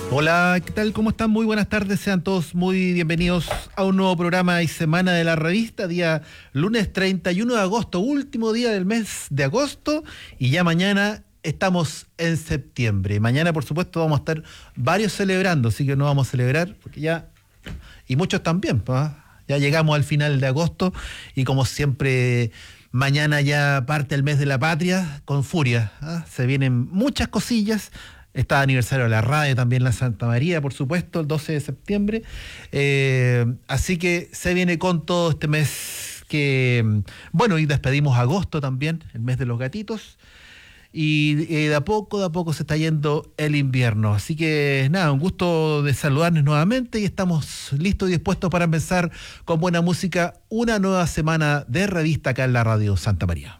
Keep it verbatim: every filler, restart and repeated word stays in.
Hola, ¿qué tal? ¿Cómo están? Muy buenas tardes, sean todos muy bienvenidos a un nuevo programa y semana de la revista, día lunes treinta y uno de agosto, último día del mes de agosto, y ya mañana estamos en septiembre. Mañana, por supuesto, vamos a estar varios celebrando, así que no vamos a celebrar, porque ya, y muchos también, ¿no? Ya llegamos al final de agosto, y como siempre, mañana ya parte el mes de la patria con furia, ¿ah? Se vienen muchas cosillas. Está aniversario de la radio también, la Santa María, por supuesto, el doce de septiembre. Eh, así que se viene con todo este mes que, bueno, y despedimos agosto también, el mes de los gatitos. Y eh, de a poco, de a poco se está yendo el invierno. Así que nada, un gusto de saludarnos nuevamente y estamos listos y dispuestos para empezar con buena música una nueva semana de revista acá en la Radio Santa María.